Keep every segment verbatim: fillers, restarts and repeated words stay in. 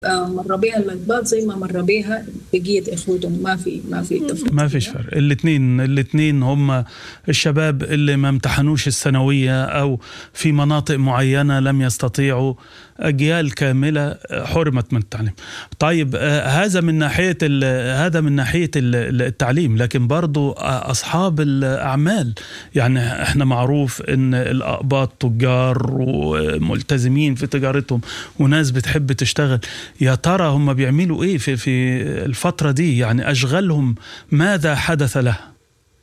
آه، مر بها الأقباط زي ما مر بها بقية إخوتهم. ما في ما في تفرق، ما فيش فرق. الاثنين الاثنين هم الشباب اللي ما امتحنوش الثانوية أو في مناطق معينة لم يستطيعوا، أجيال كاملة حرمت من التعليم. طيب آه هذا من ناحية هذا من ناحية التعليم، لكن برضو أصحاب الأعمال، يعني احنا معروف إن الأقباط تجار وملتزمين في تجارتهم وناس بتحب تشتغل. يا ترى هم بيعملوا إيه في في الفترة دي؟ يعني أشغلهم ماذا حدث لها؟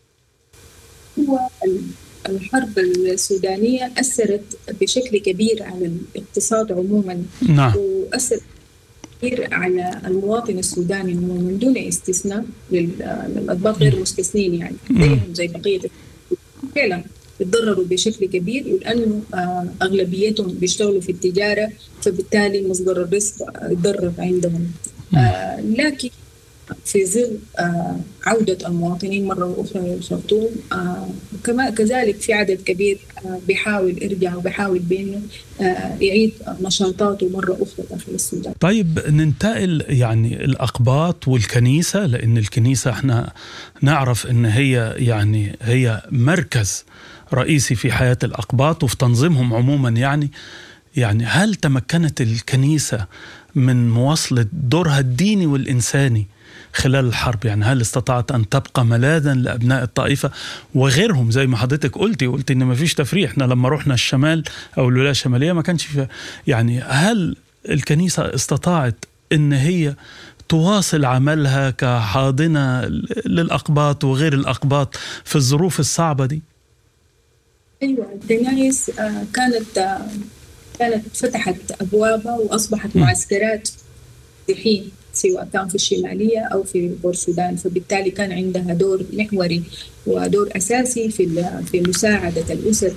هو الحرب السودانية أثرت بشكل كبير على الاقتصاد عموما. نعم. وأثرت كبير على المواطن السوداني من دون استثناء، للأطباء غير مستثنين، يعني زيهم زي بقية فعلا يتضرروا بشكل كبير، لأنه أغلبيتهم بيشتغلوا في التجارة، فبالتالي مصدر الرزق يتضرر عندهم. آه لكن في ظل آه عودة المواطنين مرة أخرى للخرطوم، آه كما كذلك في عدد كبير آه بيحاول يرجع وبيحاول بأنه آه يعيد نشاطاته مرة أخرى داخل السودان. طيب ننتقل يعني الأقباط والكنيسة، لأن الكنيسة احنا نعرف إن هي يعني هي مركز رئيسي في حياة الأقباط وفي تنظيمهم عموما. يعني يعني هل تمكنت الكنيسة من مواصلة دورها الديني والإنساني خلال الحرب؟ يعني هل استطاعت أن تبقى ملاذا لأبناء الطائفة وغيرهم؟ زي ما حضرتك قلتي قلتي إن ما فيش تفريق. احنا لما رحنا الشمال أو الولاية الشمالية ما كانش فيها. يعني هل الكنيسة استطاعت إن هي تواصل عملها كحاضنة للأقباط وغير الأقباط في الظروف الصعبة دي؟ أيوة، الكنائس كانت كانت فتحت أبوابها وأصبحت معسكرات مسيحيين، سواء كان في الشمالية أو في بورسودان، فبالتالي كان عندها دور محوري ودور أساسي في في مساعدة الأسر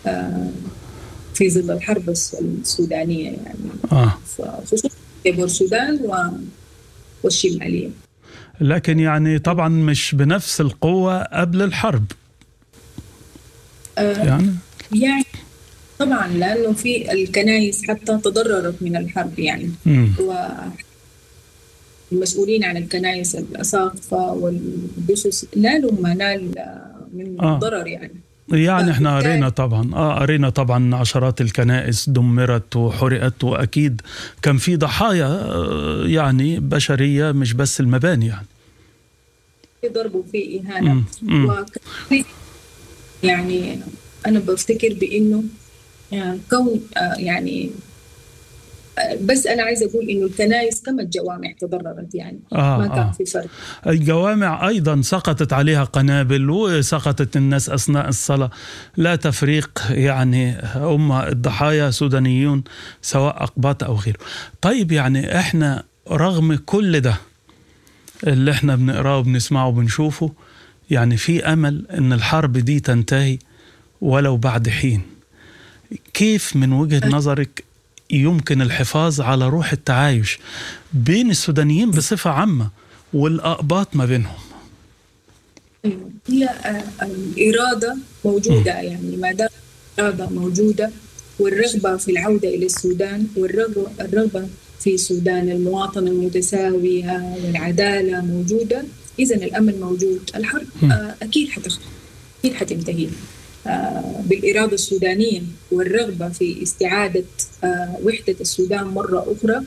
في ظل الحرب السودانية، يعني آه. خصوصا في بورسودان والشمالية. لكن يعني طبعا مش بنفس القوة قبل الحرب. آه يعني يعني طبعا لأنه في الكنائس حتى تضررت من الحرب، يعني والمسؤولين عن الكنائس الأساقفة والبسوس نالوا ما نال من آه. ضرر يعني. يعني احنا قرينا طبعا اه قرينا طبعا عشرات الكنائس دمرت وحرقت، واكيد كان في ضحايا يعني بشرية، مش بس المباني، يعني في ضرب وفي إهانة. يعني أنا بفتكر بإنه يعني كون يعني بس أنا عايزة أقول إنه الكنائس كما الجوامع تضررت، يعني آه ما كان آه. في فرق. الجوامع أيضا سقطت عليها قنابل وسقطت الناس أثناء الصلاة، لا تفريق. يعني هم الضحايا سودانيون سواء أقباط أو غيره. طيب يعني إحنا رغم كل ده اللي إحنا بنقراه وبنسمعه وبنشوفه، يعني في أمل إن الحرب دي تنتهي ولو بعد حين. كيف من وجهة نظرك يمكن الحفاظ على روح التعايش بين السودانيين بصفة عامة والأقباط ما بينهم؟ هي الإرادة موجودة، يعني ما دام الإرادة موجودة والرغبة في العودة إلى السودان والرغبة في السودان المواطنة المتساوية والعدالة موجودة، إذن الأمل موجود. الحرب أكيد حتختفي، أكيد حتنتهي بالإرادة السودانية والرغبة في استعادة وحدة السودان مرة أخرى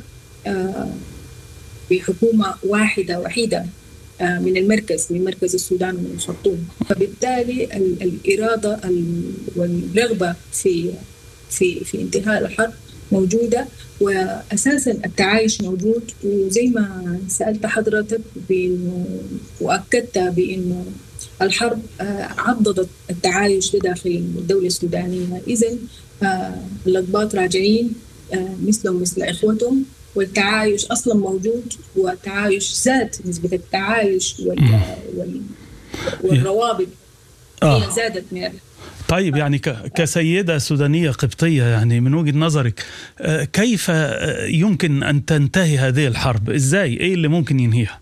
بحكومة واحدة وحيدة من المركز، من مركز السودان ومن الخرطوم. فبالتالي الإرادة والرغبة في في في انتهاء الحرب موجودة، وأساسا التعايش موجود. وزي ما سألت حضرتك وأكدت بأنه الحرب عضدت التعايش داخل الدولة السودانية. إذن الأقباط راجعين مثلهم مثل إخوتهم، والتعايش أصلا موجود، والتعايش زاد، نسبة التعايش وال... وال... والروابط آه. زادت من. طيب يعني كسيدة سودانية قبطية، يعني من وجهة نظرك كيف يمكن أن تنتهي هذه الحرب؟ إزاي؟ إيه اللي ممكن ينهيها؟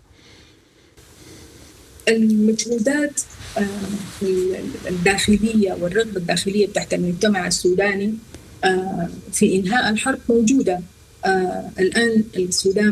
المجهودات الداخلية والرغبة الداخلية تحت المجتمع السوداني في إنهاء الحرب موجودة. الآن السودان